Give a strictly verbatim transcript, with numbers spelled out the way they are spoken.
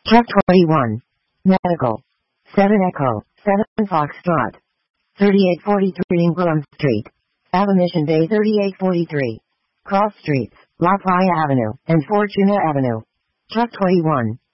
Truck twenty-one. Medical. seven Echo, seven Foxtrot. thirty-eight forty-three Ingram Street. Mission Bay thirty-eight forty-three. Cross Streets, La Playa Avenue, and Fortuna Avenue. Truck twenty-one.